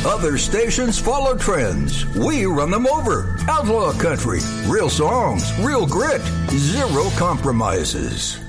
Other stations follow trends. We run them over. Outlaw Country. Real songs, real grit, zero compromises.